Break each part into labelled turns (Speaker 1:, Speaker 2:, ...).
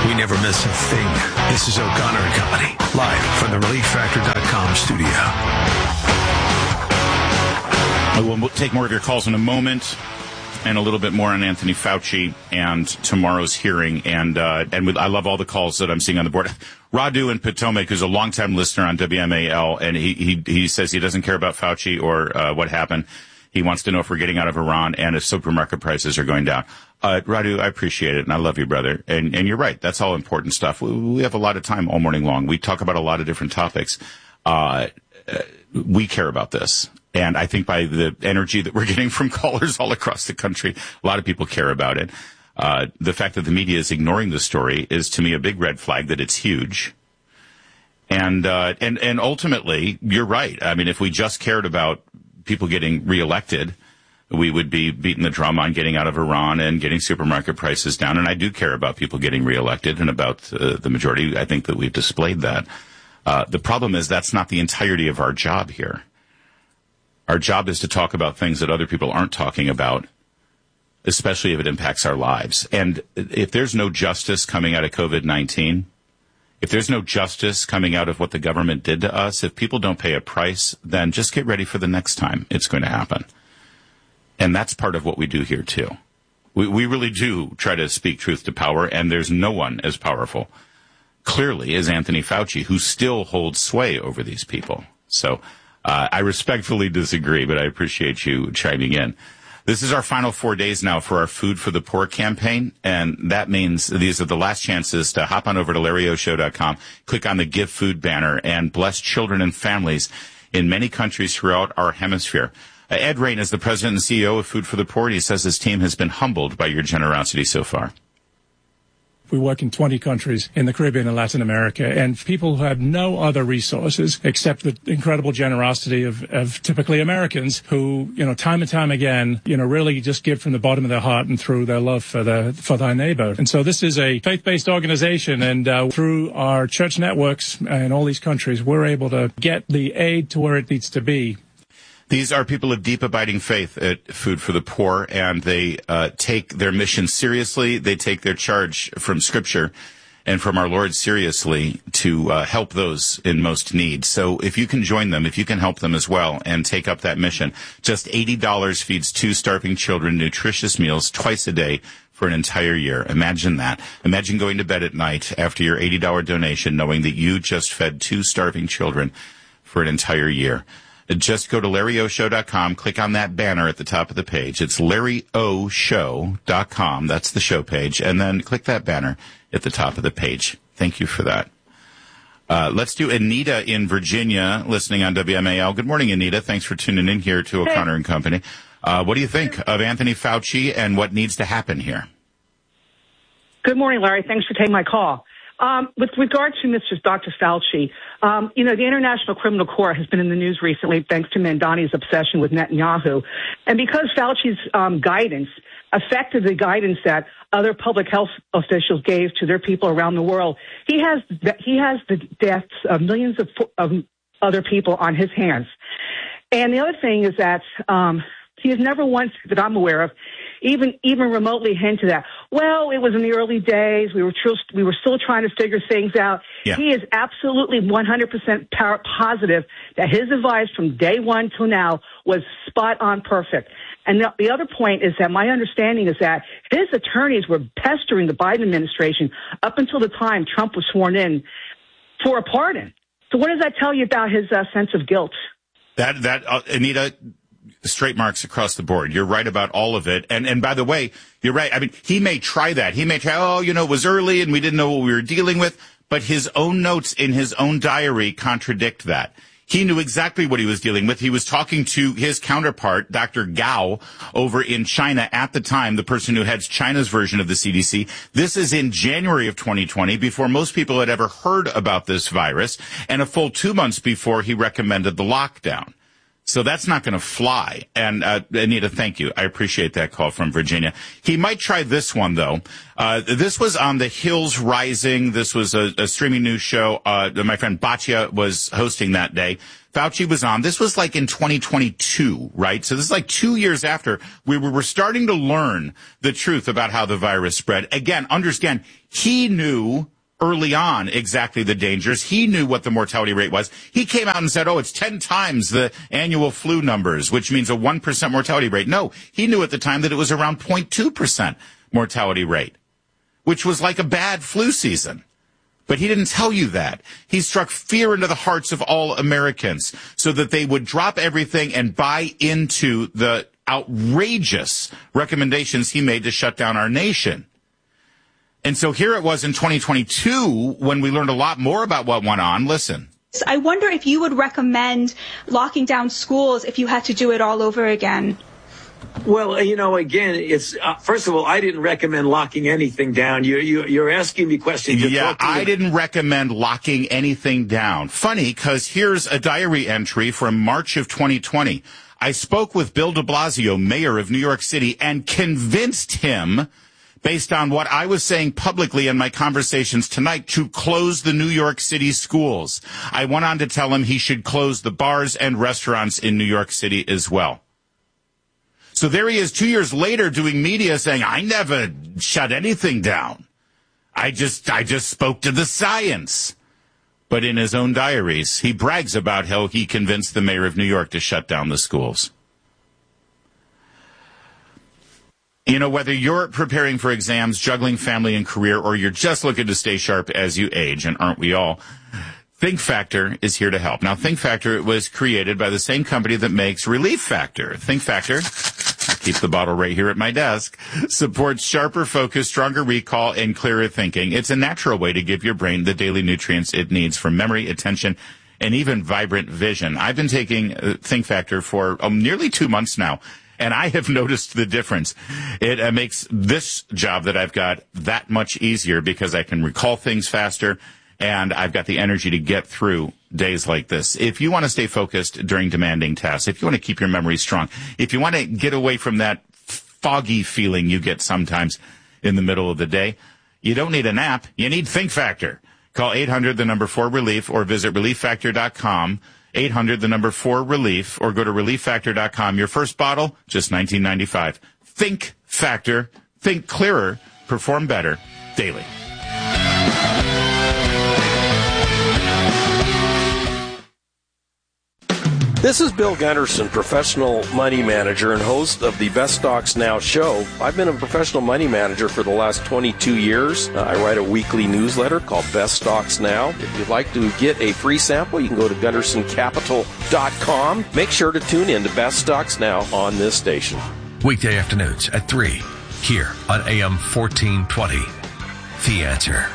Speaker 1: We never miss a thing. This is O'Connor and Company, live from the ReliefFactor.com studio.
Speaker 2: We'll take more of your calls in a moment, and a little bit more on Anthony Fauci and tomorrow's hearing. And I love all the calls that I'm seeing on the board. Radu in Potomac, who's a longtime listener on WMAL, and he says he doesn't care about Fauci or what happened. He wants to know if we're getting out of Iran and if supermarket prices are going down. Radu, I appreciate it, and I love you, brother. And you're right. That's all important stuff. We have a lot of time all morning long. We talk about a lot of different topics. We care about this. And I think by the energy that we're getting from callers all across the country, a lot of people care about it. The fact that the media is ignoring the story is, to me, a big red flag that it's huge. And ultimately, you're right. I mean, if we just cared about people getting reelected, we would be beating the drum on getting out of Iran and getting supermarket prices down. And I do care about people getting reelected and about the majority. I think that we've displayed that. The problem is that's not the entirety of our job here. Our job is to talk about things that other people aren't talking about, especially if it impacts our lives. And if there's no justice coming out of COVID-19, if there's no justice coming out of what the government did to us, if people don't pay a price, then just get ready for the next time it's going to happen. And that's part of what we do here, too. We really do try to speak truth to power, and there's no one as powerful, clearly, as Anthony Fauci, who still holds sway over these people. So I respectfully disagree, but I appreciate you chiming in. This is our final 4 days now for our Food for the Poor campaign, and that means these are the last chances to hop on over to LarryOShow.com, click on the Give Food banner, and bless children and families in many countries throughout our hemisphere. Ed Rain is the president and CEO of Food for the Poor, and he says his team has been humbled by your generosity so far.
Speaker 3: We work in 20 countries in the Caribbean and Latin America, and people who have no other resources except the incredible generosity of typically Americans who, time and time again, really just give from the bottom of their heart and through their love for their neighbor. And so this is a faith-based organization, and through our church networks in all these countries, we're able to get the aid to where it needs to be.
Speaker 2: These are people of deep abiding faith at Food for the Poor, and they take their mission seriously. They take their charge from Scripture and from our Lord seriously to help those in most need. So if you can join them, if you can help them as well and take up that mission, just $80 feeds 2 starving children nutritious meals twice a day for an entire year. Imagine that. Imagine going to bed at night after your $80 donation knowing that you just fed 2 starving children for an entire year. Just go to LarryOShow.com, click on that banner at the top of the page. It's LarryOShow.com. That's the show page. And then click that banner at the top of the page. Thank you for that. Let's do Anita in Virginia listening on WMAL. Good morning, Anita. Thanks for tuning in here to O'Connor and Company. What do you think of Anthony Fauci and what needs to happen here?
Speaker 4: Good morning, Larry. Thanks for taking my call. With regard to Dr. Fauci, the International Criminal Court has been in the news recently thanks to Mandani's obsession with Netanyahu. And because Fauci's guidance affected the guidance that other public health officials gave to their people around the world, he has the deaths of millions of other people on his hands. And the other thing is that he has never once, that I'm aware of, even remotely hinted at, well, it was in the early days. We were still trying to figure things out. Yeah. He is absolutely 100% positive that his advice from day one till now was spot on perfect. And the other point is that my understanding is that his attorneys were pestering the Biden administration up until the time Trump was sworn in for a pardon. So what does that tell you about his sense of guilt?
Speaker 2: Anita, straight marks across the board. You're right about all of it. And by the way, you're right. I mean, he may try that. He may try, it was early and we didn't know what we were dealing with. But his own notes in his own diary contradict that. He knew exactly what he was dealing with. He was talking to his counterpart, Dr. Gao, over in China at the time, the person who heads China's version of the CDC. This is in January of 2020, before most people had ever heard about this virus, and a full 2 months before he recommended the lockdown. So that's not going to fly. And Anita, thank you. I appreciate that call from Virginia. He might try this one, though. This was on The Hills Rising. This was a streaming news show. My friend Batya was hosting that day. Fauci was on. This was like in 2022, right? So this is like 2 years after we were starting to learn the truth about how the virus spread. Again, understand, he knew early on exactly the dangers. He knew what the mortality rate was. He came out and said, it's 10 times the annual flu numbers, which means a 1% mortality rate. No, he knew at the time that it was around 0.2% mortality rate, which was like a bad flu season. But he didn't tell you that. He struck fear into the hearts of all Americans so that they would drop everything and buy into the outrageous recommendations he made to shut down our nation. And so here it was in 2022 when we learned a lot more about what went on. Listen.
Speaker 5: I wonder if you would recommend locking down schools if you had to do it all over again.
Speaker 6: Well, again, it's first of all, I didn't recommend locking anything down. You're asking me questions.
Speaker 2: I didn't recommend locking anything down. Funny, because here's a diary entry from March of 2020. I spoke with Bill de Blasio, mayor of New York City, and convinced him, based on what I was saying publicly in my conversations tonight, to close the New York City schools. I went on to tell him he should close the bars and restaurants in New York City as well. So there he is 2 years later doing media saying, I never shut anything down. I just spoke to the science. But in his own diaries, he brags about how he convinced the mayor of New York to shut down the schools. Whether you're preparing for exams, juggling family and career, or you're just looking to stay sharp as you age, and aren't we all, Think Factor is here to help. Now, Think Factor was created by the same company that makes Relief Factor. Think Factor, I keep the bottle right here at my desk, supports sharper focus, stronger recall, and clearer thinking. It's a natural way to give your brain the daily nutrients it needs for memory, attention, and even vibrant vision. I've been taking Think Factor for nearly 2 months now, and I have noticed the difference. It makes this job that I've got that much easier because I can recall things faster, and I've got the energy to get through days like this. If you want to stay focused during demanding tasks, if you want to keep your memory strong, if you want to get away from that foggy feeling you get sometimes in the middle of the day, you don't need a nap. You need Think Factor. Call 800-4-RELIEF or visit ReliefFactor.com. 800-4-RELIEF or go to ReliefFactor.com. Your first bottle, just $19.95. Think Factor. Think clearer. Perform better. Daily.
Speaker 7: This is Bill Gunderson, professional money manager and host of the Best Stocks Now show. I've been a professional money manager for the last 22 years. I write a weekly newsletter called Best Stocks Now. If you'd like to get a free sample, you can go to GundersonCapital.com. Make sure to tune in to Best Stocks Now on this station.
Speaker 1: Weekday afternoons at 3 here on AM 1420. The Answer.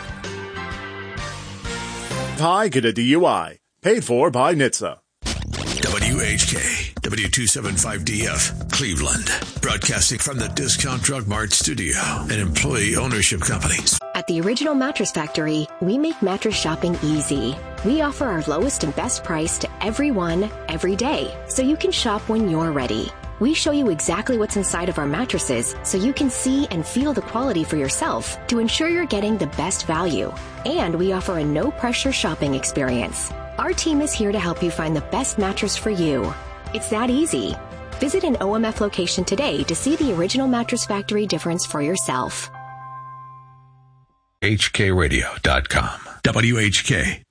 Speaker 8: Hi, get a DUI. Paid for by NHTSA.
Speaker 1: WHK, W275DF, Cleveland, broadcasting from the Discount Drug Mart studio, an employee ownership company.
Speaker 9: At the Original Mattress Factory, we make mattress shopping easy. We offer our lowest and best price to everyone, every day, so you can shop when you're ready. We show you exactly what's inside of our mattresses so you can see and feel the quality for yourself to ensure you're getting the best value. And we offer a no-pressure shopping experience. Our team is here to help you find the best mattress for you. It's that easy. Visit an OMF location today to see the Original Mattress Factory difference for yourself.
Speaker 1: HKRadio.com. WHK.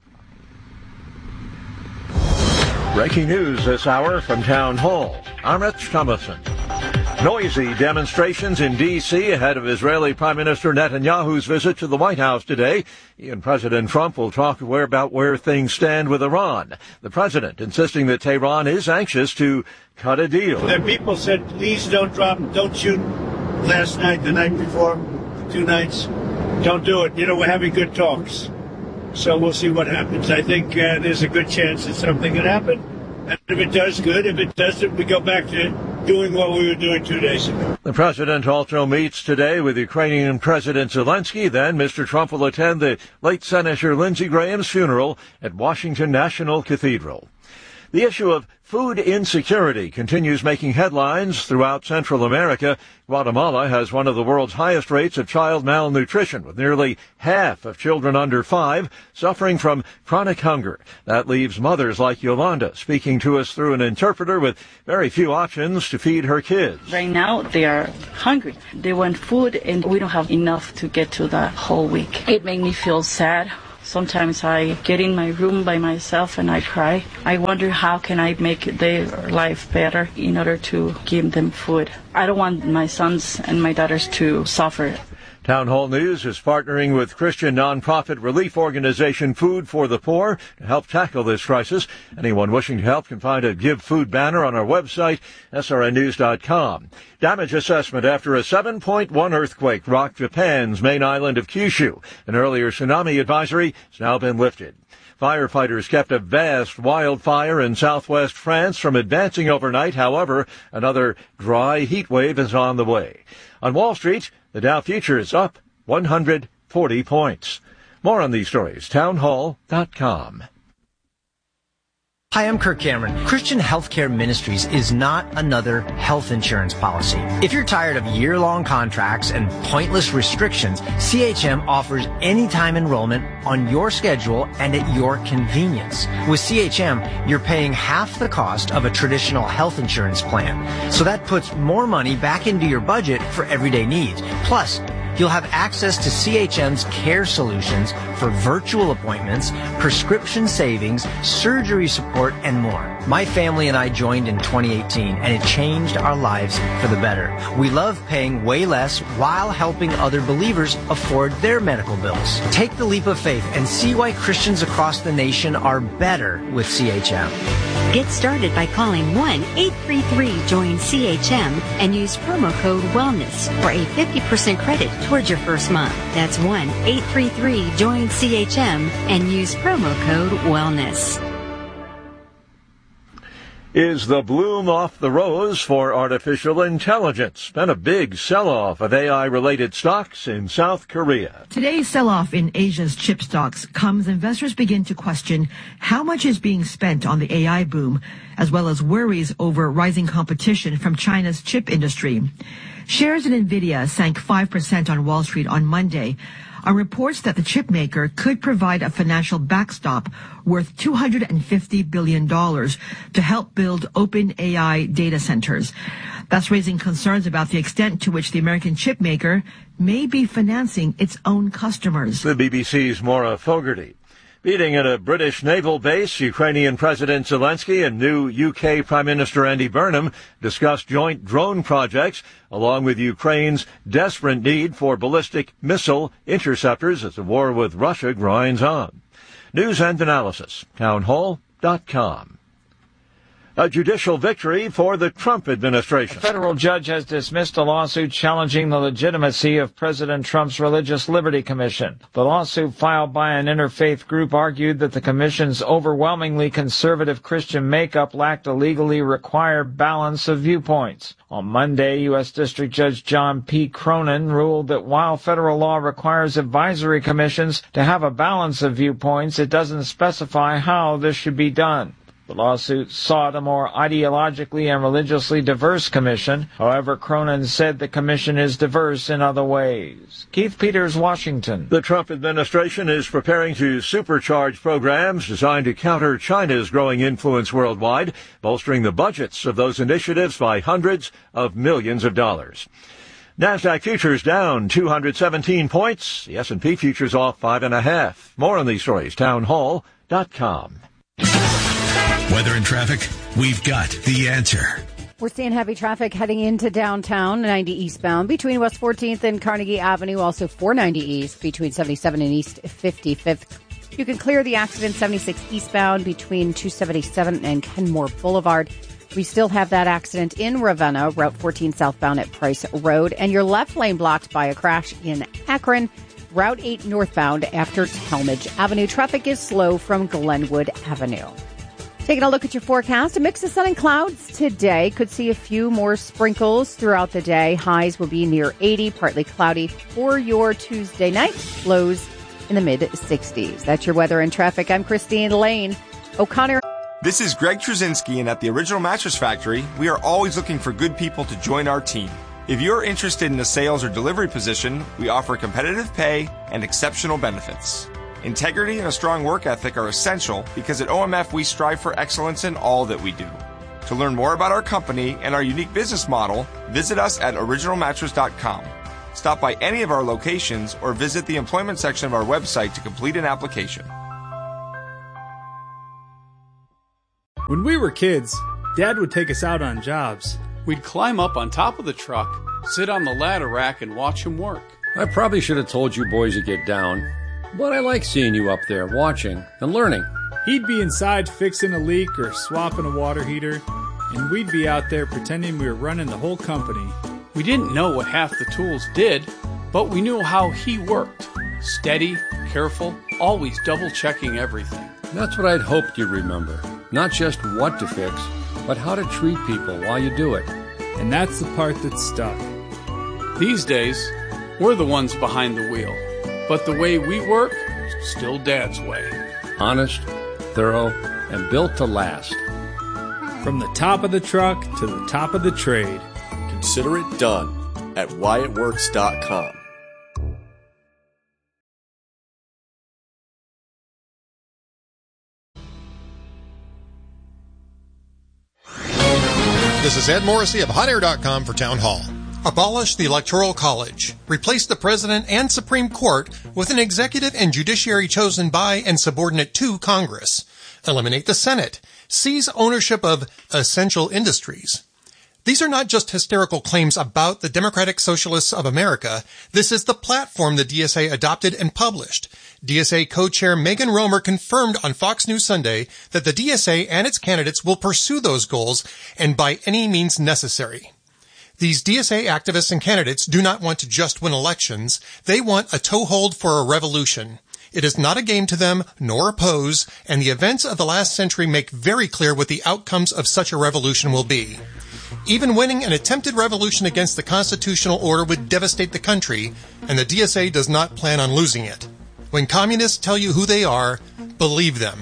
Speaker 10: Breaking news this hour from Town Hall. I'm Rich Thomason. Noisy demonstrations in D.C. ahead of Israeli Prime Minister Netanyahu's visit to the White House today. He and President Trump will talk about where things stand with Iran. The president insisting that Tehran is anxious to cut a deal.
Speaker 11: The people said, please don't shoot last night, the night before, 2 nights. Don't do it. We're having good talks. So we'll see what happens. I think there's a good chance that something can happen. And if it does, good. If it doesn't, we go back to doing what we were doing 2 days ago.
Speaker 10: The president also meets today with Ukrainian President Zelensky. Then Mr. Trump will attend the late Senator Lindsey Graham's funeral at Washington National Cathedral. The issue of food insecurity continues making headlines throughout Central America. Guatemala has one of the world's highest rates of child malnutrition, with nearly half of children under 5 suffering from chronic hunger. That leaves mothers like Yolanda speaking to us through an interpreter with very few options to feed her kids.
Speaker 12: Right now, they are hungry. They want food, and we don't have enough to get to the whole week. It makes me feel sad. Sometimes I get in my room by myself and I cry. I wonder how can I make their life better in order to give them food. I don't want my sons and my daughters to suffer.
Speaker 10: Town Hall News is partnering with Christian nonprofit relief organization Food for the Poor to help tackle this crisis. Anyone wishing to help can find a Give Food banner on our website, srnnews.com. Damage assessment after a 7.1 earthquake rocked Japan's main island of Kyushu. An earlier tsunami advisory has now been lifted. Firefighters kept a vast wildfire in southwest France from advancing overnight. However, another dry heat wave is on the way. On Wall Street, the Dow Futures up 140 points. More on these stories, townhall.com.
Speaker 13: Hi, I'm Kirk Cameron. Christian Healthcare Ministries is not another health insurance policy. If you're tired of year-long contracts and pointless restrictions, CHM offers anytime enrollment on your schedule and at your convenience. With CHM, you're paying half the cost of a traditional health insurance plan. So that puts more money back into your budget for everyday needs. Plus, you'll have access to CHM's care solutions for virtual appointments, prescription savings, surgery support, and more. My family and I joined in 2018, and it changed our lives for the better. We love paying way less while helping other believers afford their medical bills. Take the leap of faith and see why Christians across the nation are better with CHM.
Speaker 14: Get started by calling 1-833-JOIN-CHM and use promo code WELLNESS for a 50% credit towards your first month. That's 1-833-JOIN-CHM and use promo code WELLNESS.
Speaker 10: Is the bloom off the rose for artificial intelligence? Been a big sell-off of AI-related stocks in South Korea.
Speaker 15: Today's sell-off in Asia's chip stocks comes as investors begin to question how much is being spent on the AI boom, as well as worries over rising competition from China's chip industry. Shares in NVIDIA sank 5% on Wall Street on Monday on reports that the chip maker could provide a financial backstop worth $250 billion to help build open AI data centers. That's raising concerns about the extent to which the American chip maker may be financing its own customers.
Speaker 10: The BBC's Maura Fogarty. Meeting at a British naval base, Ukrainian President Zelensky and new UK Prime Minister Andy Burnham discussed joint drone projects, along with Ukraine's desperate need for ballistic missile interceptors as the war with Russia grinds on. News and analysis, townhall.com. A judicial victory for the Trump administration.
Speaker 16: A federal judge has dismissed a lawsuit challenging the legitimacy of President Trump's Religious Liberty Commission. The lawsuit filed by an interfaith group argued that the commission's overwhelmingly conservative Christian makeup lacked a legally required balance of viewpoints. On Monday, U.S. District Judge John P. Cronin ruled that while federal law requires advisory commissions to have a balance of viewpoints, it doesn't specify how this should be done. The lawsuit sought a more ideologically and religiously diverse commission. However, Cronin said the commission is diverse in other ways. Keith Peters, Washington.
Speaker 10: The Trump administration is preparing to supercharge programs designed to counter China's growing influence worldwide, bolstering the budgets of those initiatives by hundreds of millions of dollars. NASDAQ futures down 217 points. The S&P futures off 5.5. More on these stories, townhall.com.
Speaker 1: Weather and traffic, we've got the answer.
Speaker 17: We're seeing heavy traffic heading into downtown, 90 eastbound between West 14th and Carnegie Avenue, also 490 east between 77 and East 55th. You can clear the accident 76 eastbound between 277 and Kenmore Boulevard. We still have that accident in Ravenna, Route 14 southbound at Price Road, and your left lane blocked by a crash in Akron, Route 8 northbound after Talmadge Avenue. Traffic is slow from Glenwood Avenue. Taking a look at your forecast, a mix of sun and clouds today. Could see a few more sprinkles throughout the day. Highs will be near 80, partly cloudy for your Tuesday night. Lows in the mid-60s. That's your weather and traffic. I'm Christine Lane. O'Connor.
Speaker 18: This is Greg Trzynski, and at the Original Mattress Factory, we are always looking for good people to join our team. If you're interested in a sales or delivery position, we offer competitive pay and exceptional benefits. Integrity and a strong work ethic are essential because at OMF we strive for excellence in all that we do. To learn more about our company and our unique business model, visit us at originalmattress.com. Stop by any of our locations or visit the employment section of our website to complete an application.
Speaker 19: When we were kids, Dad would take us out on jobs.
Speaker 20: We'd climb up on top of the truck, sit on the ladder rack, and watch him work.
Speaker 21: I probably should have told you boys to get down, but I like seeing you up there watching and learning.
Speaker 19: He'd be inside fixing a leak or swapping a water heater, and we'd be out there pretending we were running the whole company.
Speaker 20: We didn't know what half the tools did, but we knew how he worked. Steady, careful, always double-checking everything.
Speaker 21: That's what I'd hoped you'd remember. Not just what to fix, but how to treat people while you do it.
Speaker 19: And that's the part that stuck.
Speaker 20: These days, we're the ones behind the wheel. But the way we work, still Dad's way.
Speaker 21: Honest, thorough, and built to last.
Speaker 19: From the top of the truck to the top of the trade.
Speaker 8: Consider it done at whyitworks.com.
Speaker 22: This is Ed Morrissey of HotAir.com for Town Hall. Abolish the Electoral College. Replace the President and Supreme Court with an executive and judiciary chosen by and subordinate to Congress. Eliminate the Senate. Seize ownership of essential industries. These are not just hysterical claims about the Democratic Socialists of America. This is the platform the DSA adopted and published. DSA co-chair Megan Romer confirmed on Fox News Sunday that the DSA and its candidates will pursue those goals and by any means necessary. These DSA activists and candidates do not want to just win elections. They want a toehold for a revolution. It is not a game to them, nor a pose, and the events of the last century make very clear what the outcomes of such a revolution will be. Even winning an attempted revolution against the constitutional order would devastate the country, and the DSA does not plan on losing it. When communists tell you who they are, believe them.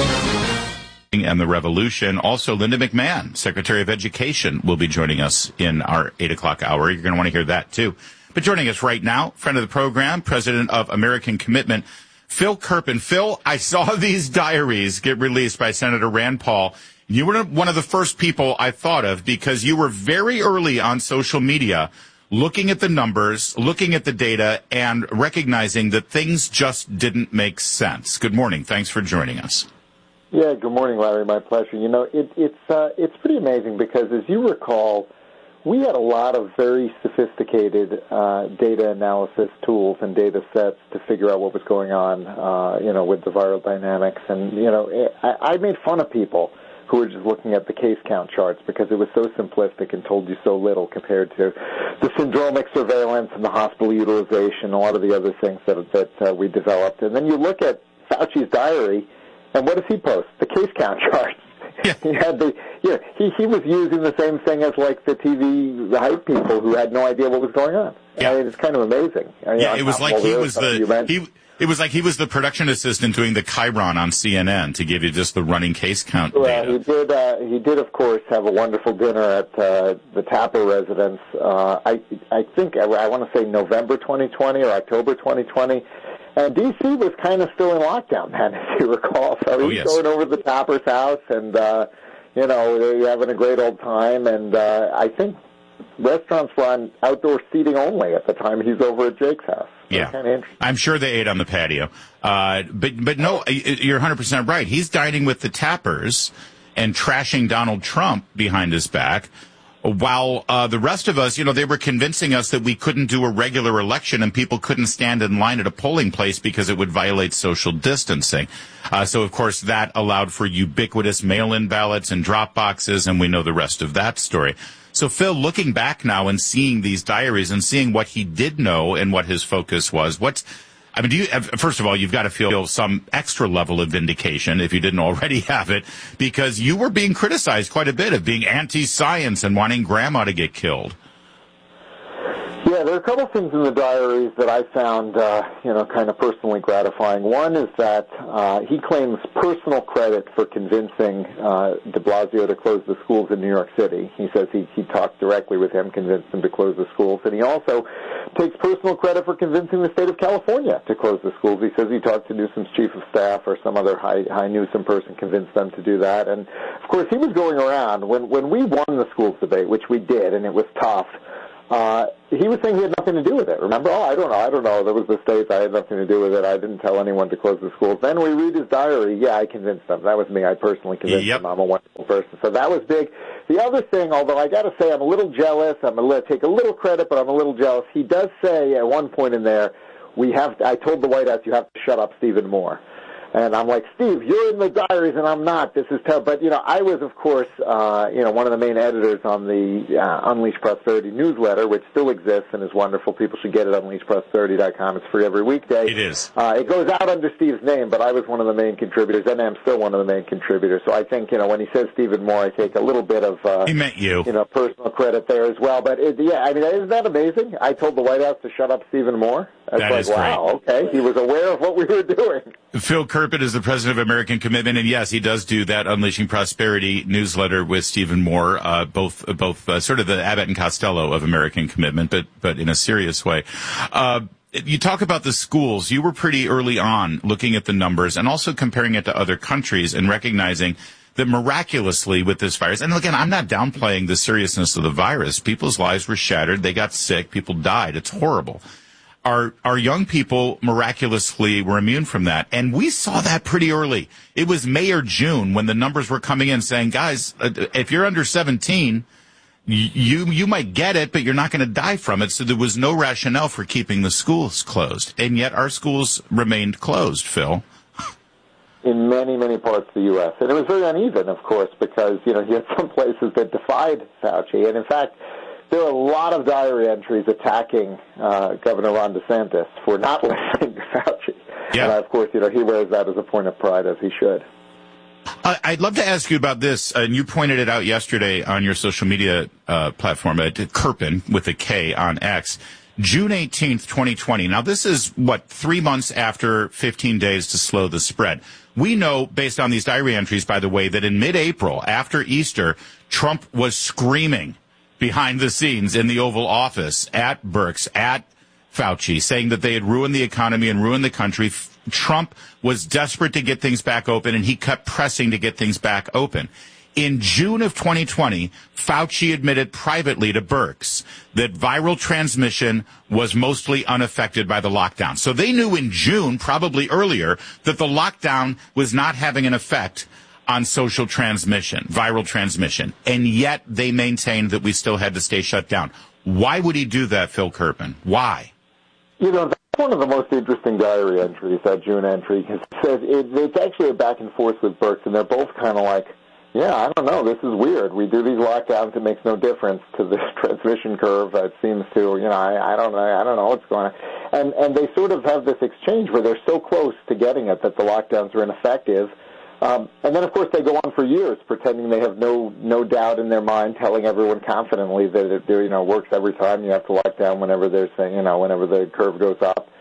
Speaker 2: And the revolution. Also, Linda McMahon, Secretary of Education, will be joining us in our 8 o'clock hour. You're going to want to hear that, too. But joining us right now, friend of the program, President of American Commitment, Phil Kerpen. Phil, I saw these diaries get released by Senator Rand Paul. You were one of the first people I thought of because you were very early on social media looking at the numbers, looking at the data, and recognizing that things just didn't make sense. Good morning. Thanks for joining us.
Speaker 23: Yeah, good morning, Larry. My pleasure. You know, it's pretty amazing because, as you recall, we had a lot of very sophisticated data analysis tools and data sets to figure out what was going on, with the viral dynamics. And, I made fun of people who were just looking at the case count charts because it was so simplistic and told you so little compared to the syndromic surveillance and the hospital utilization, a lot of the other things that we developed. And then you look at Fauci's diary, and what does he post? The case count charts. Yeah. He had he was using the same thing as like the TV hype people who had no idea what was going on. Yeah. I mean, it's kind of amazing.
Speaker 2: It was like it was like he was the production assistant doing the Chiron on CNN to give you just the running case count data.
Speaker 23: He did, of course, have a wonderful dinner at the Tapper residence. I think I want to say November 2020 or October 2020. And D.C. was kind of still in lockdown then, if you recall. So he's going over to the Tapper's house and, they're having a great old time. And I think restaurants were on outdoor seating only at the time he's over at Jake's house.
Speaker 2: Yeah, kind of interesting. I'm sure they ate on the patio. But no, you're 100% right. He's dining with the Tappers and trashing Donald Trump behind his back, while the rest of us, they were convincing us that we couldn't do a regular election and people couldn't stand in line at a polling place because it would violate social distancing. So, of course, that allowed for ubiquitous mail-in ballots and drop boxes, and we know the rest of that story. So, Phil, looking back now and seeing these diaries and seeing what he did know and what his focus was, first of all, you've got to feel some extra level of vindication if you didn't already have it, because you were being criticized quite a bit of being anti-science and wanting grandma to get killed.
Speaker 23: Yeah, Yeah, there are a couple things in the diaries that I found, kind of personally gratifying. One is that he claims personal credit for convincing de Blasio to close the schools in New York City. He says he talked directly with him, convinced him to close the schools. And he also takes personal credit for convincing the state of California to close the schools. He says he talked to Newsom's chief of staff or some other high Newsom person, convinced them to do that. And, of course, he was going around. When we won the schools debate, which we did, and it was tough, he was saying he had nothing to do with it. Remember? I don't know. There was the states. I had nothing to do with it. I didn't tell anyone to close the schools. Then we read his diary. Yeah, I convinced them. That was me. I personally convinced them. I'm a wonderful person. So that was big. The other thing, although I got to say I'm a little jealous, I'm going to take a little credit, but I'm a little jealous. He does say at one point in there, I told the White House you have to shut up Stephen Moore. And I'm like, Steve, you're in the diaries and I'm not. This is terrible. But, I was, of course, one of the main editors on the Unleash Prosperity newsletter, which still exists and is wonderful. People should get it at unleashprosperity.com. It's free every weekday.
Speaker 2: It is.
Speaker 23: It goes out under Steve's name, but I was one of the main contributors, and I'm still one of the main contributors. So I think, when he says Stephen Moore, I take a little bit of,
Speaker 2: he meant you.
Speaker 23: Personal credit there as well. But, isn't that amazing? I told the White House to shut up Stephen Moore.
Speaker 2: That is
Speaker 23: wow,
Speaker 2: great.
Speaker 23: Okay. He was aware of what we were doing.
Speaker 2: Phil Kerpen is the president of American Commitment, and yes, he does do that Unleashing Prosperity newsletter with Stephen Moore, both sort of the Abbott and Costello of American Commitment, but in a serious way. You talk about the schools. You were pretty early on looking at the numbers and also comparing it to other countries and recognizing that miraculously with this virus, and again, I'm not downplaying the seriousness of the virus. People's lives were shattered. They got sick. People died. It's horrible. Our young people miraculously were immune from that. And we saw that pretty early. It was May or June when the numbers were coming in saying, guys, if you're under 17, you might get it, but you're not going to die from it. So there was no rationale for keeping the schools closed. And yet our schools remained closed, Phil.
Speaker 23: In many, many parts of the U.S. And it was very uneven, of course, because, you had some places that defied Fauci. And in fact, there are a lot of diary entries attacking Governor Ron DeSantis for not listening to Fauci. Yeah. And, of course, he wears that as a point of pride, as he should.
Speaker 2: I'd love to ask you about this, and you pointed it out yesterday on your social media platform, at Kerpen, with a K, on X. June 18th, 2020. Now, this is, 3 months after 15 days to slow the spread. We know, based on these diary entries, by the way, that in mid-April, after Easter, Trump was screaming behind the scenes in the Oval Office at Birx, at Fauci, saying that they had ruined the economy and ruined the country. Trump was desperate to get things back open, and he kept pressing to get things back open. In June of 2020, Fauci admitted privately to Birx that viral transmission was mostly unaffected by the lockdown. So they knew in June, probably earlier, that the lockdown was not having an effect on social transmission, viral transmission. And yet they maintained that we still had to stay shut down. Why would he do that, Phil Kerpen? Why?
Speaker 23: That's one of the most interesting diary entries, that June entry, because it says it's actually a back and forth with Birx, and they're both kind of like, yeah, I don't know, this is weird. We do these lockdowns, it makes no difference to the transmission curve. It seems to, I don't know what's going on. And they sort of have this exchange where they're so close to getting it that the lockdowns are ineffective. And then, of course, they go on for years pretending they have no doubt in their mind, telling everyone confidently that it works every time. You have to lock down whenever they're saying, whenever the curve goes up.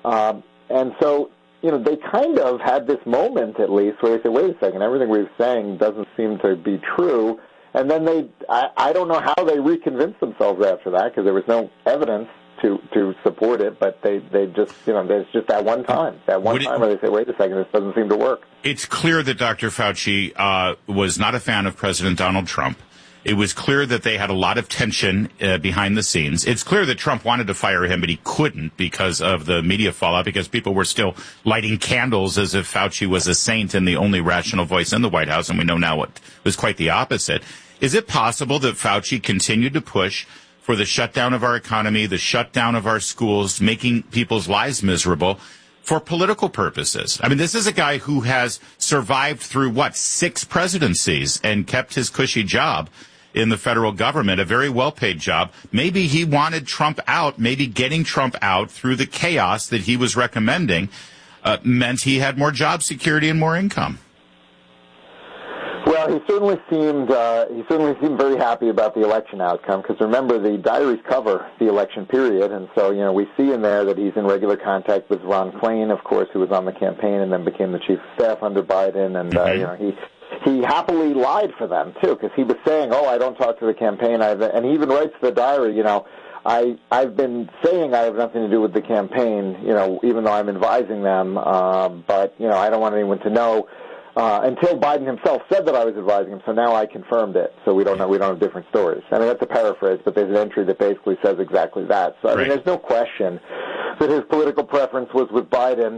Speaker 23: And so, they kind of had this moment, at least, where they say, wait a second, everything we're saying doesn't seem to be true. And then I don't know how they reconvinced themselves after that, because there was no evidence to support it, but they just, there's just that one time where they say, wait a second, this doesn't seem to work.
Speaker 2: It's clear that Dr. Fauci was not a fan of President Donald Trump. It was clear that they had a lot of tension behind the scenes. It's clear that Trump wanted to fire him, but he couldn't because of the media fallout, because people were still lighting candles as if Fauci was a saint and the only rational voice in the White House, and we know now it was quite the opposite. Is it possible that Fauci continued to push for the shutdown of our economy, the shutdown of our schools, making people's lives miserable for political purposes? I mean, this is a guy who has survived through, 6 presidencies and kept his cushy job in the federal government, a very well-paid job. Maybe he wanted Trump out. Maybe getting Trump out through the chaos that he was recommending meant he had more job security and more income.
Speaker 23: Well, Well, he certainly seemed very happy about the election outcome, because remember, the diaries cover the election period, and so, we see in there that he's in regular contact with Ron Klain, of course, who was on the campaign and then became the chief of staff under Biden, and he happily lied for them too, because he was saying, "Oh, I don't talk to the campaign," and he even writes the diary, I've been saying I have nothing to do with the campaign, even though I'm advising them, but I don't want anyone to know. Until Biden himself said that I was advising him, so now I confirmed it. So we don't have different stories. I mean, that's a paraphrase, but there's an entry that basically says exactly that. So I mean, there's no question that his political preference was with Biden.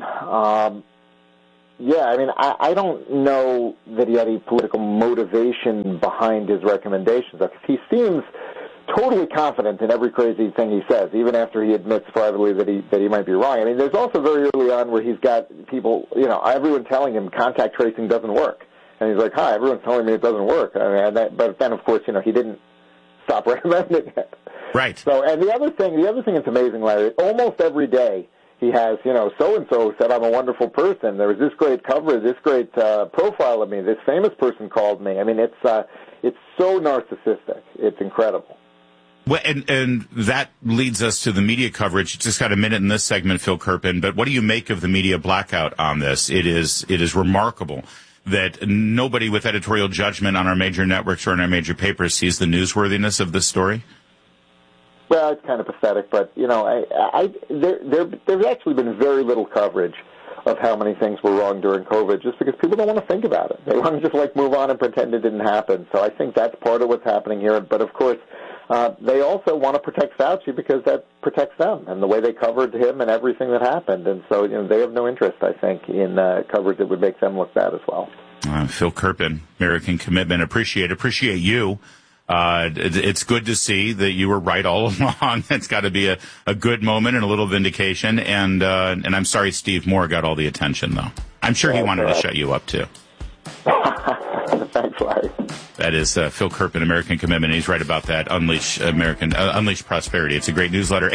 Speaker 23: Yeah, I mean, I don't know that he had any political motivation behind his recommendations, because he seems totally confident in every crazy thing he says, even after he admits privately that he might be wrong. I mean, there's also very early on where he's got people, everyone telling him contact tracing doesn't work, and he's like, "Hi, everyone's telling me it doesn't work." I mean, but then, of course, he didn't stop recommending it. Right. So, and the other thing that's amazing, Larry, almost every day he has, so-and-so said I'm a wonderful person. There was this great cover, this great profile of me. This famous person called me. I mean, it's so narcissistic. It's incredible.
Speaker 2: Well, and that leads us to the media coverage. Just got a minute in this segment, Phil Kerpen, but what do you make of the media blackout on this? It is remarkable that nobody with editorial judgment on our major networks or in our major papers sees the newsworthiness of this story.
Speaker 23: Well, it's kind of pathetic, but, there's actually been very little coverage of how many things were wrong during COVID, just because people don't want to think about it. They want to just, move on and pretend it didn't happen. So I think that's part of what's happening here. But, of course, they also want to protect Fauci because that protects them and the way they covered him and everything that happened. And so, they have no interest, I think, in coverage that would make them look bad as well.
Speaker 2: Phil Kerpen, American Commitment. Appreciate you. It's good to see that you were right all along. It's got to be a good moment and a little vindication. And I'm sorry Steve Moore got all the attention, though. I'm sure he wanted to shut you up, too.
Speaker 23: Thanks, Larry.
Speaker 2: That is Phil Kerpen, American Commitment. He's right about that. Unleash Prosperity. It's a great newsletter.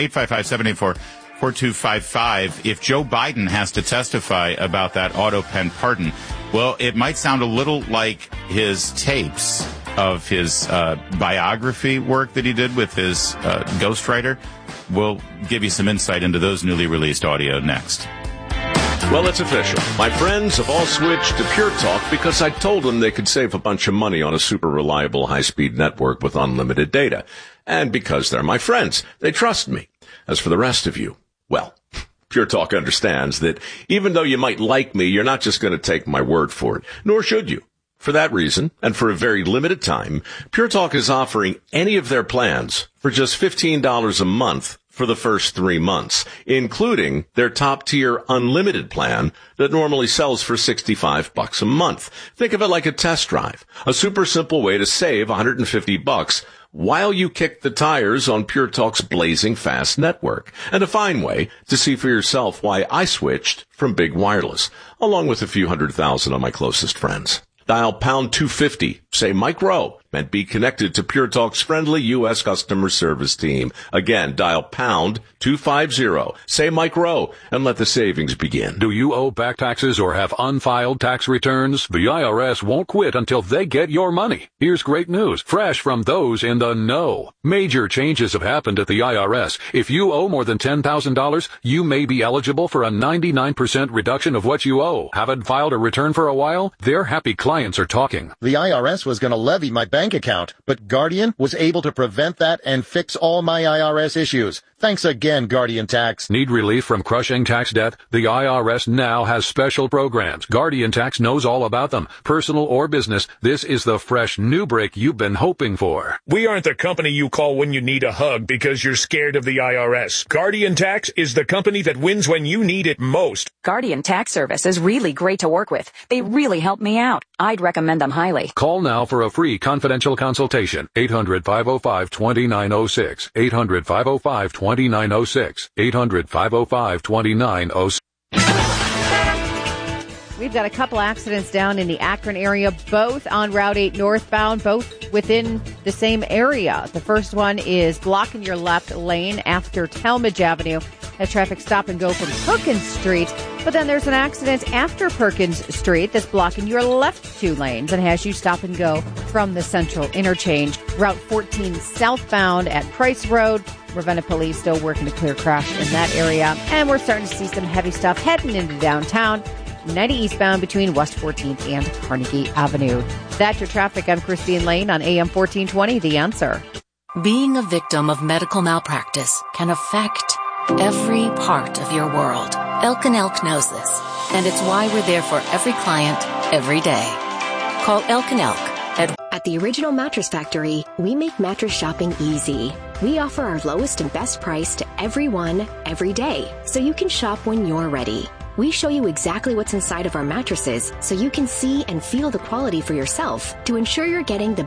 Speaker 2: 855-784-4255. If Joe Biden has to testify about that auto pen pardon, well, it might sound a little like his tapes of his biography work that he did with his ghostwriter. We'll give you some insight into those newly released audio next.
Speaker 3: Well, it's official. My friends have all switched to Pure Talk because I told them they could save a bunch of money on a super reliable high-speed network with unlimited data. And because they're my friends, they trust me. As for the rest of you, well, Pure Talk understands that even though you might like me, you're not just going to take my word for it, nor should you. For that reason, and for a very limited time, Pure Talk is offering any of their plans for just $15 a month for the first 3 months, including their top-tier unlimited plan that normally sells for $65 a month. Think of it like a test drive, a super simple way to save $150 while you kick the tires on Pure Talk's blazing fast network, and a fine way to see for yourself why I switched from big wireless, along with a few 100,000 of my closest friends. Dial pound 250, say Mike Rowe, and be connected to Pure Talk's friendly U.S. customer service team. Again, dial pound 250, say Mike Rowe, and let the savings begin.
Speaker 4: Do you owe back taxes or have unfiled tax returns? The IRS won't quit until they get your money. Here's great news, fresh from those in the know. Major changes have happened at the IRS. If you owe more than $10,000, you may be eligible for a 99% reduction of what you owe. Haven't filed a return for a while? Their happy clients are talking.
Speaker 5: The IRS was going to levy my bank account, but Guardian was able to prevent that and fix all my IRS issues. Thanks again, Guardian Tax.
Speaker 4: Need relief from crushing tax debt? The IRS now has special programs. Guardian Tax knows all about them. Personal or business, this is the fresh new break you've been hoping for.
Speaker 24: We aren't the company you call when you need a hug because you're scared of the IRS. Guardian Tax is the company that wins when you need it most.
Speaker 25: Guardian Tax Service is really great to work with. They really helped me out. I'd recommend them highly.
Speaker 4: Call now for a free confidential consultation. 800-505-2906. 800-505-2906. 800-505-2906.
Speaker 17: We've got a couple accidents down in the Akron area, both on Route 8 northbound, both within the same area. The first one is blocking your left lane after Talmadge Avenue. as traffic stop and go from Perkins Street. But then there's an accident after Perkins Street that's blocking your left 2 lanes and has you stop and go from the central interchange. Route 14 southbound at Price Road. Ravenna Police still working to clear crash in that area. And we're starting to see some heavy stuff heading into downtown. 90 eastbound between West 14th and Carnegie Avenue. That's your traffic. I'm Christine Lane on AM 1420, The Answer.
Speaker 6: Being a victim of medical malpractice can affect every part of your world. Elk & Elk knows this, and it's why we're there for every client, every day. Call Elk & Elk.
Speaker 7: At the Original Mattress Factory, we make mattress shopping easy. We offer our lowest and best price to everyone, every day, so you can shop when you're ready. We show you exactly what's inside of our mattresses so you can see and feel the quality for yourself to ensure you're getting the